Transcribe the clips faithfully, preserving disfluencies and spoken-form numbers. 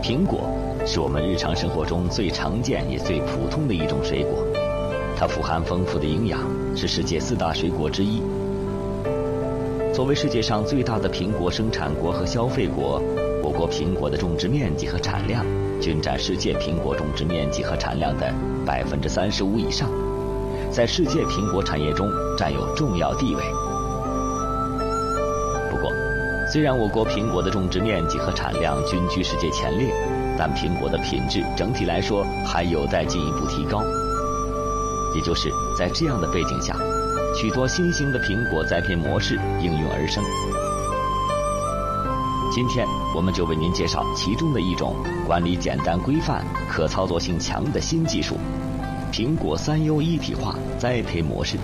苹果是我们日常生活中最常见也最普通的一种水果，它富含丰富的营养，是世界四大水果之一。作为世界上最大的苹果生产国和消费国，我国苹果的种植面积和产量均占世界苹果种植面积和产量的百分之三十五以上，在世界苹果产业中占有重要地位。不过，虽然我国苹果的种植面积和产量均居世界前列，但苹果的品质整体来说还有待进一步提高。也就是在这样的背景下，许多新型的苹果栽培模式应运而生。今天我们就为您介绍其中的一种管理简单规范、可操作性强的新技术——苹果三优一体化栽培模式。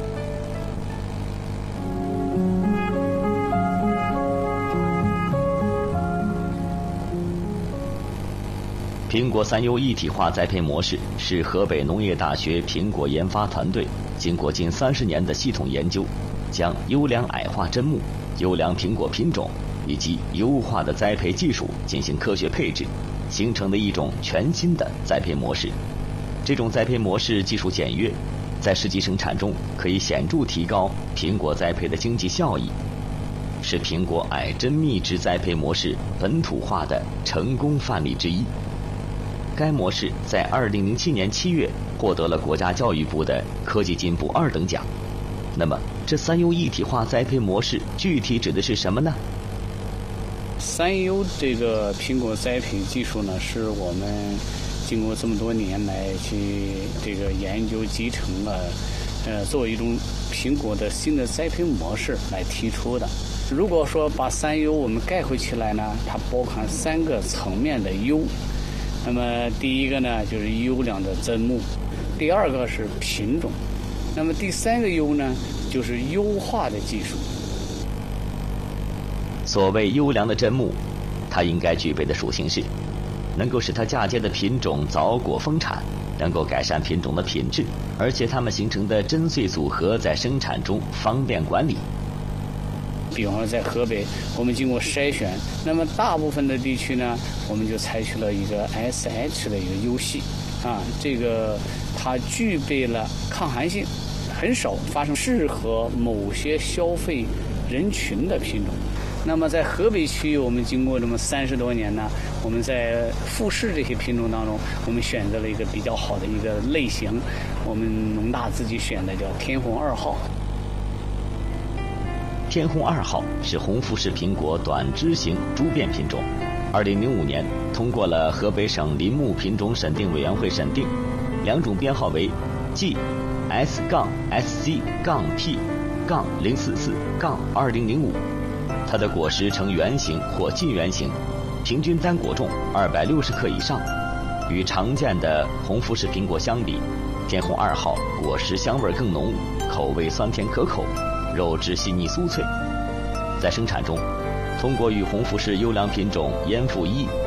苹果三优一体化栽培模式是河北农业大学苹果研发团队经过近三十年的系统研究，将优良矮化砧木、优良苹果品种以及优化的栽培技术进行科学配置，形成的一种全新的栽培模式。这种栽培模式技术简约，在实际生产中可以显著提高苹果栽培的经济效益，是苹果矮针密植栽培模式本土化的成功范例之一。该模式在二零零七年七月获得了国家教育部的科技进步二等奖。那么，这三优一体化栽培模式具体指的是什么呢？ 三优这个苹果栽培技术呢，是我们经过这么多年来去这个研究集成了，呃，作为一种苹果的新的栽培模式来提出的。如果说把三优我们概括起来呢，它包含三个层面的优。那么第一个呢，就是优良的砧木；第二个是品种；那么第三个优呢，就是优化的技术。 所谓优良的砧木，它应该具备的属性是：能够使它嫁接的品种早果丰产，能够改善品种的品质，而且它们形成的针穗组合在生产中方便管理。 比方说在河北，我们经过筛选，那么大部分的地区呢，我们就采取了一个 S H 的一个优系，啊，这个它具备了抗寒性，很少发生适合某些消费人群的品种。那么在河北区域，我们经过这么三十多年呢，我们在复试这些品种当中，我们选择了一个比较好的一个类型，我们农大自己选的叫天虹二号。 天虹二号是红富士苹果短枝型株变品种，二零零五年通过了河北省林木品种审定委员会审定，两种编号为 G S S C P 零四四二零零五。它的果实呈圆形或近圆形，平均单果重二百六十克以上。与常见的红富士苹果相比，天虹二号果实香味更浓，口味酸甜可口，肉质细腻酥脆。在生产中，通过与红富士优良品种烟附一